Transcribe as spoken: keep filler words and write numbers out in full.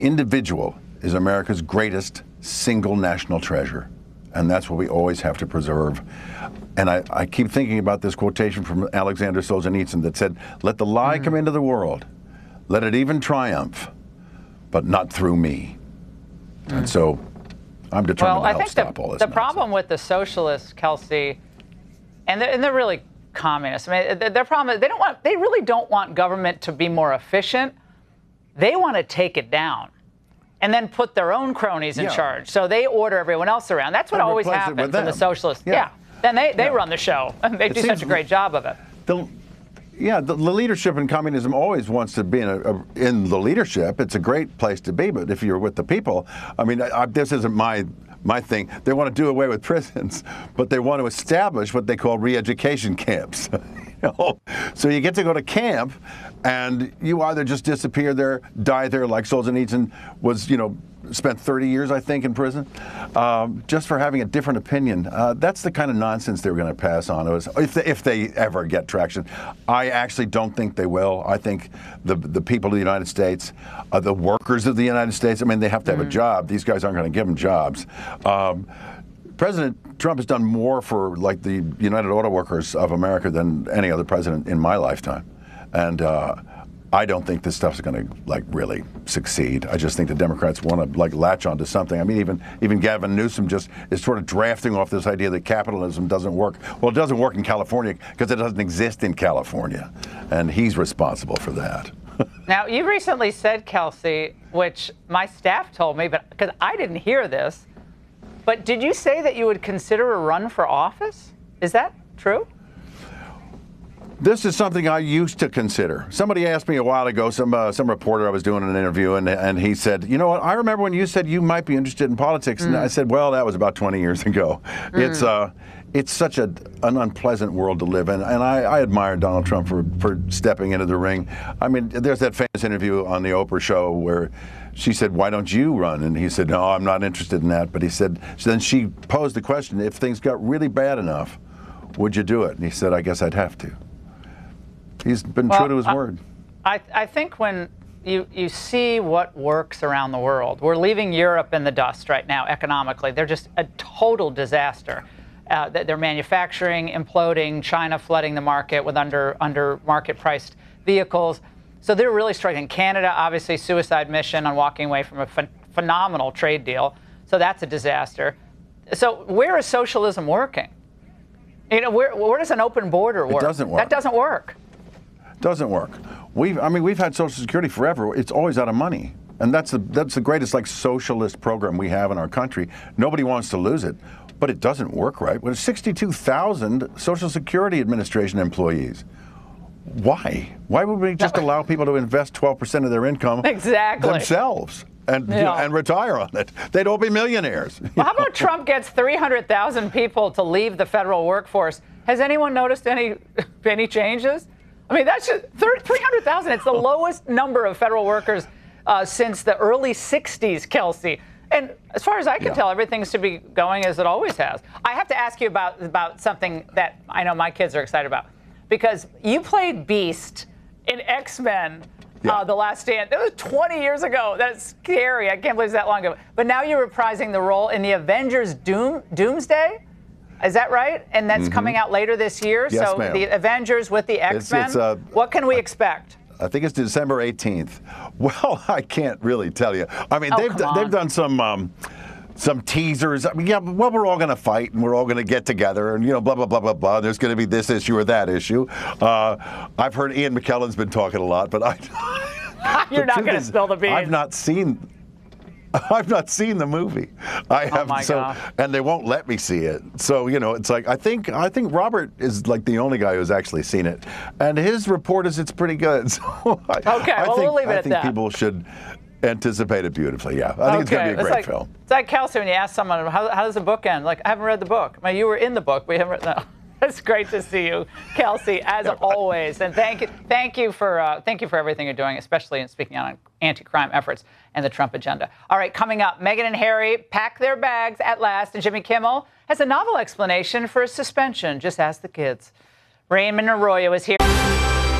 individual is America's greatest single national treasure. And that's what we always have to preserve. And I, I keep thinking about this quotation from Alexander Solzhenitsyn that said, "Let the lie mm. come into the world. Let it even triumph, but not through me." Mm. And so I'm determined well, to help stop the, all this The nonsense. problem with the socialists, Kelsey, and they're, and they're really communists. I mean, their problem is they don't want, they really don't want government to be more efficient. They want to take it down and then put their own cronies in yeah. charge. So they order everyone else around. That's what and always happens in the socialists. Yeah. yeah. Then they, they yeah. run the show. And they it do such a great job of it. The, yeah, the, the leadership in communism always wants to be in, a, a, in the leadership. It's a great place to be, but if you're with the people, I mean, I, I, this isn't my my thing. They want to do away with prisons, but they want to establish what they call re-education camps. you know? So you get to go to camp, and you either just disappear there, die there, like Solzhenitsyn was, you know, spent thirty years, I think, in prison, um, just for having a different opinion. Uh, that's the kind of nonsense they were going to pass on to us, if they, if they ever get traction. I actually don't think they will. I think the the people of the United States, uh, the workers of the United States, I mean, they have to have mm. a job. These guys aren't going to give them jobs. Um, President Trump has done more for, like, the United Auto Workers of America than any other president in my lifetime. And uh, I don't think this stuff's going to, like, really succeed. I just think the Democrats want to, like, latch onto something. I mean, even even Gavin Newsom just is sort of drafting off this idea that capitalism doesn't work. Well, it doesn't work in California because it doesn't exist in California, and he's responsible for that. Now, you recently said, Kelsey, which my staff told me, but because I didn't hear this, but did you say that you would consider a run for office? Is that true? This is something I used to consider. Somebody asked me a while ago, some uh, some reporter I was doing an interview, and and he said, you know what, I remember when you said you might be interested in politics. Mm. And I said, well, that was about twenty years ago. Mm. It's uh, it's such a, an unpleasant world to live in, and I, I admire Donald Trump for, for stepping into the ring. I mean, there's that famous interview on the Oprah show where she said, why don't you run? And he said, no, I'm not interested in that. But he said, so then she posed the question, if things got really bad enough, would you do it? And he said, I guess I'd have to. He's been well, true to his I, word. I, I think when you, you see what works around the world, we're leaving Europe in the dust right now economically. They're just a total disaster. Uh, they're manufacturing, imploding, China flooding the market with under, under market priced vehicles. So they're really struggling. Canada, obviously, suicide mission on walking away from a ph phenomenal trade deal. So that's a disaster. So where is socialism working? You know, where, where does an open border work? It doesn't work. That doesn't work. Doesn't work. We've, I mean, we've had Social Security forever. It's always out of money. And that's the, that's the greatest, like, socialist program we have in our country. Nobody wants to lose it, but it doesn't work right. Well, sixty-two thousand Social Security Administration employees. Why? Why would we just allow people to invest twelve percent of their income exactly. themselves and, yeah. you know, and retire on it? They'd all be millionaires. Well, how about Trump gets three hundred thousand people to leave the federal workforce? Has anyone noticed any, any changes? I mean, that's just three hundred thousand. It's the lowest number of federal workers uh, since the early sixties, Kelsey. And as far as I can yeah. tell, everything should be going as it always has. I have to ask you about, about something that I know my kids are excited about. Because you played Beast in X-Men, yeah. uh, The Last Stand. That was twenty years ago. That's scary. I can't believe it's that long ago. But now you're reprising the role in the Avengers Doom, Doomsday? Is that right? And that's mm-hmm. coming out later this year? Yes, so ma'am. The Avengers with the X-Men? It's, it's, uh, what can we expect? I think it's December eighteenth. Well, I can't really tell you. I mean, oh, they've, they've done some... Um, some teasers. I mean, yeah, well, we're all going to fight and we're all going to get together and, you know, blah, blah, blah, blah, blah. There's going to be this issue or that issue. Uh, I've heard Ian McKellen's been talking a lot, but I... You're not going to spill the beans. I've not seen... I've not seen the movie. I have, oh my so, God. And they won't let me see it. So, you know, it's like, I think I think Robert is like the only guy who's actually seen it. And his report is it's pretty good. So I, okay, I well, think, we'll leave it I at think that. people should anticipate it beautifully, yeah. I think okay. it's going to be a it's great like, film. It's like Kelsey when you ask someone, how, how does the book end? Like, I haven't read the book. I mean, you were in the book, but you haven't read no. It's great to see you, Kelsey, as always. And thank you, thank you for uh, thank you for everything you're doing, especially in speaking on anti-crime efforts and the Trump agenda. All right, coming up, Meghan and Harry pack their bags at last, and Jimmy Kimmel has a novel explanation for his suspension. Just ask the kids. Raymond Arroyo is here.